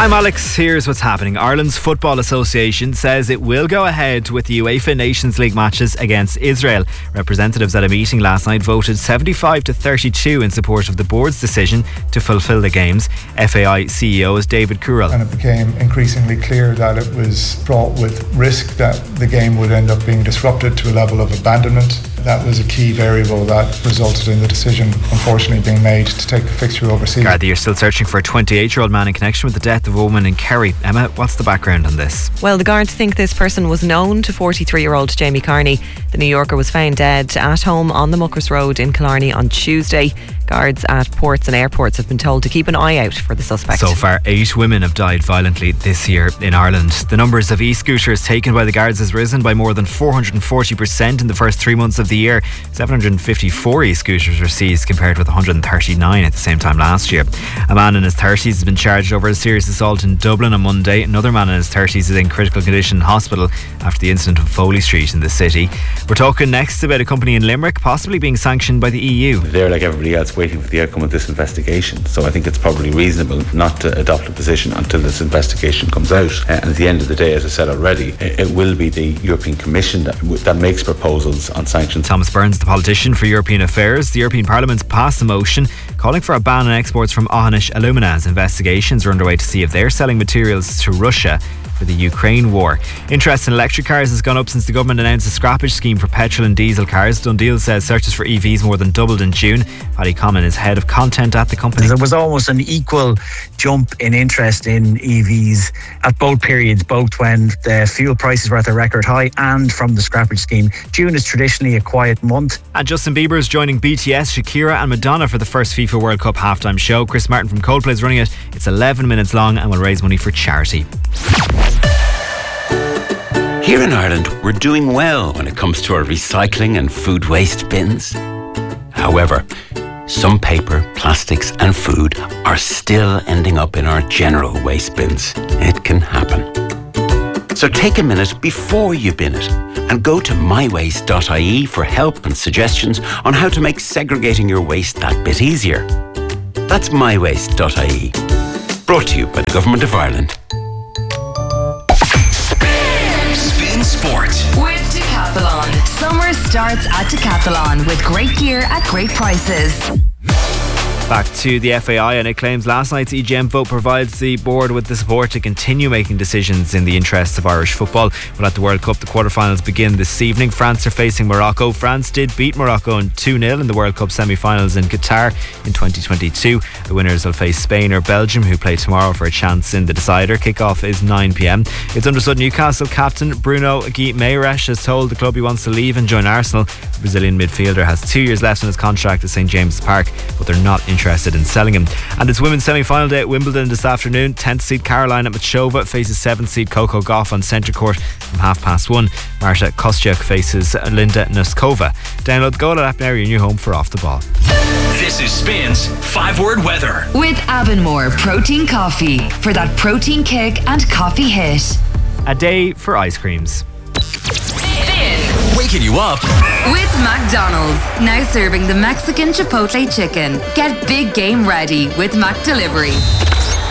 I'm Alex. Here's what's happening. Ireland's Football Association says it will go ahead with the UEFA Nations League matches against Israel. Representatives at a meeting last night voted 75 to 32 in support of the board's decision to fulfil the games. FAI CEO is David Currell. And it became increasingly clear that it was fraught with risk, that the game would end up being disrupted to a level of abandonment. That was a key variable that resulted in the decision, unfortunately, being made to take the fixture overseas. Gardaí are still searching for a 28-year-old man in connection with the death of a woman in Kerry. Emma, what's the background on this? Well, the guards think this person was known to 43-year-old Jamie Carney. The New Yorker was found dead at home on the Muckers Road in Killarney on Tuesday. Guards at ports and airports have been told to keep an eye out for the suspect. So far, 8 women have died violently this year in Ireland. The numbers of e-scooters taken by the guards has risen by more than 440% in the first 3 months of the year. 754 e-scooters were seized compared with 139 at the same time last year. A man in his 30s has been charged over a serious assault in Dublin on Monday. Another man in his 30s is in critical condition in hospital after the incident on Foley Street in the city. We're talking next about a company in Limerick possibly being sanctioned by the EU. They're like everybody else waiting for the outcome of this investigation, so I think it's probably reasonable not to adopt a position until this investigation comes out. And at the end of the day, as I said already, it will be the European Commission that makes proposals on sanctions. Thomas Burns, the politician for European Affairs. The European Parliament's passed a motion calling for a ban on exports from Ohanish Alumina as investigations are underway to see if they're selling materials to Russia for the Ukraine war. Interest in electric cars has gone up since the government announced a scrappage scheme for petrol and diesel cars. Dundeel says searches for EVs more than doubled in June. Paddy Common is head of content at the company. There was almost an equal jump in interest in EVs at both periods, both when the fuel prices were at a record high and from the scrappage scheme. June is traditionally a quiet month. And Justin Bieber is joining BTS, Shakira and Madonna for the first FIFA World Cup halftime show. Chris Martin from Coldplay is running it. It's 11 minutes long and will raise money for charity. Here in Ireland, we're doing well when it comes to our recycling and food waste bins. However, some paper, plastics and food are still ending up in our general waste bins. It can happen. So take a minute before you bin it and go to mywaste.ie for help and suggestions on how to make segregating your waste that bit easier. That's mywaste.ie. Brought to you by the Government of Ireland. Spin Sport with Decathlon. Summer starts at Decathlon with great gear at great prices. Back to the FAI, and it claims last night's EGM vote provides the board with the support to continue making decisions in the interests of Irish football. But at the World Cup, the quarterfinals begin this evening. France are facing Morocco. France did beat Morocco in 2-0 in the World Cup semi-finals in Qatar in 2022. The winners will face Spain or Belgium, who play tomorrow for a chance in the decider. Kick-off is 9 p.m. It's understood Newcastle captain Bruno Guimaraes has told the club he wants to leave and join Arsenal. The Brazilian midfielder has 2 years left on his contract at St James's Park, but they're not interested in selling him. And it's women's semi-final day at Wimbledon this afternoon. 10th seed Carolina Machova faces 7th seed Coco Gauff on centre court from 1:30. Marta Kostyuk faces Linda Noskova. Download the Go app now, your new home for Off the Ball. This is Spin's 5-word weather with Avonmore Protein Coffee for that protein kick and coffee hit. A day for ice creams. Waking you up with McDonald's. Now serving the Mexican Chipotle chicken. Get big game ready with Mac Delivery.